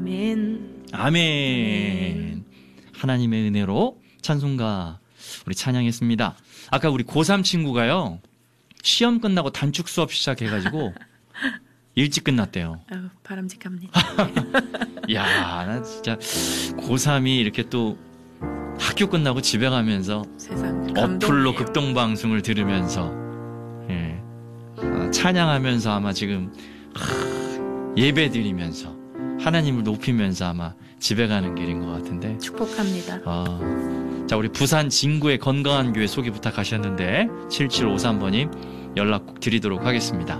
아멘. 아멘. 하나님의 은혜로 찬송가 우리 찬양했습니다. 아까 우리 고3 친구가요, 시험 끝나고 단축 수업 시작해가지고 일찍 끝났대요. 아유, 바람직합니다. 야, 나 진짜 고3이 이렇게 또 학교 끝나고 집에 가면서 세상 어플로 극동방송을 들으면서, 예, 찬양하면서 아마 지금 예배 드리면서 하나님을 높이면서 아마 집에 가는 길인 것 같은데. 축복합니다. 자, 우리 부산 진구의 건강한 교회 소개 부탁하셨는데 7753번님 연락 꼭 드리도록 하겠습니다.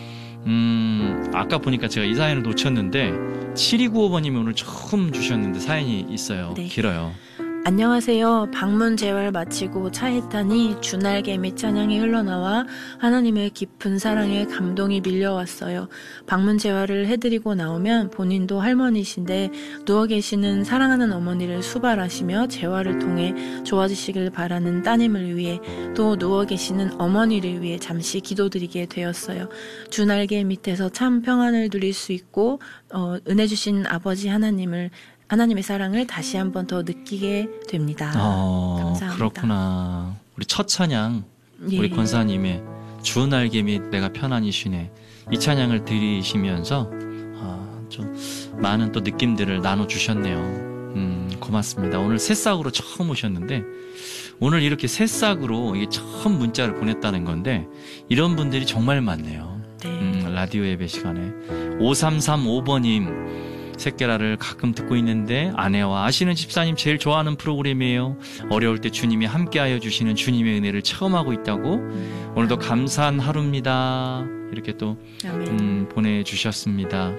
아까 보니까 제가 이 사연을 놓쳤는데 7295번님이 오늘 처음 주셨는데 사연이 있어요. 네. 길어요. 안녕하세요. 방문 재활 마치고 차에 타니 주날개 및 찬양이 흘러나와 하나님의 깊은 사랑에 감동이 밀려왔어요. 방문 재활을 해드리고 나오면 본인도 할머니신데 누워 계시는 사랑하는 어머니를 수발하시며 재활을 통해 좋아지시길 바라는 따님을 위해 또 누워 계시는 어머니를 위해 잠시 기도드리게 되었어요. 주날개 밑에서 참 평안을 누릴 수 있고 은혜 주신 아버지 하나님의 사랑을 다시 한 번 더 느끼게 됩니다. 감사합니다. 그렇구나. 우리 첫 찬양, 예. 우리 권사님의 주 날개 및 내가 편안히 쉬네, 이 찬양을 들으시면서 좀 많은 또 느낌들을 나눠주셨네요. 고맙습니다. 오늘 새싹으로 처음 오셨는데, 오늘 이렇게 새싹으로 이게 처음 문자를 보냈다는 건데 이런 분들이 정말 많네요. 네. 라디오 예배 시간에 5335번님 새끼라를 가끔 듣고 있는데 아내와 아시는 집사님 제일 좋아하는 프로그램이에요. 어려울 때 주님이 함께하여 주시는 주님의 은혜를 체험하고 있다고. 오늘도 감사한 하루입니다. 이렇게 또 보내주셨습니다.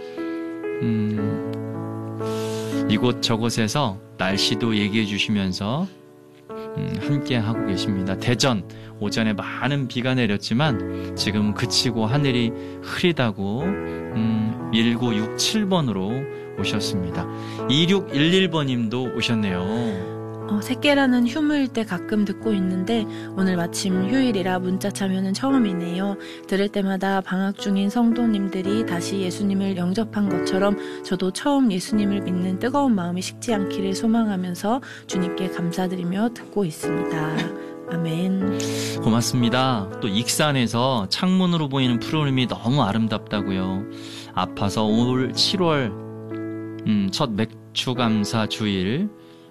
이곳저곳에서 날씨도 얘기해 주시면서 함께하고 계십니다. 대전 오전에 많은 비가 내렸지만 지금 그치고 하늘이 흐리다고 1967번으로 오셨습니다. 2611번님도 오셨네요. 새끼라는 휴무일 때 가끔 듣고 있는데 오늘 마침 휴일이라 문자 참여는 처음이네요. 들을 때마다 방학 중인 성도님들이 다시 예수님을 영접한 것처럼 저도 처음 예수님을 믿는 뜨거운 마음이 식지 않기를 소망하면서 주님께 감사드리며 듣고 있습니다. 아멘. 고맙습니다. 또 익산에서 창문으로 보이는 푸르름이 너무 아름답다고요. 아파서 올 7월 첫 맥주감사 주일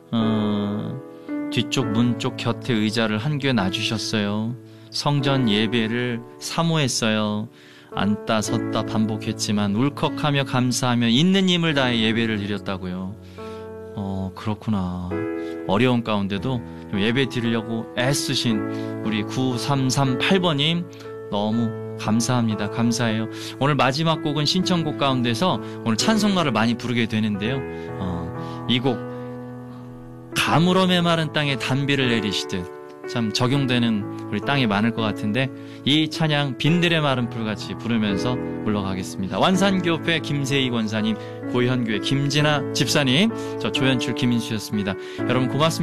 뒤쪽 문 쪽 곁에 의자를 한 개 놔주셨어요. 성전 예배를 사모했어요. 앉다 섰다 반복했지만 울컥하며 감사하며 있는 힘을 다해 예배를 드렸다고요. 그렇구나. 어려운 가운데도 예배 드리려고 애쓰신 우리 9338번님 너무 감사합니다. 감사해요. 오늘 마지막 곡은 신청곡 가운데서 오늘 찬송가를 많이 부르게 되는데요. 이 곡 가물어 메마른 땅에 단비를 내리시듯 참 적용되는 우리 땅이 많을 것 같은데 이 찬양 빈들의 마른 풀같이 부르면서 물러가겠습니다. 완산교회 김세희 권사님, 고현교회 김진아 집사님, 저 조연출 김인수였습니다. 여러분 고맙습니다.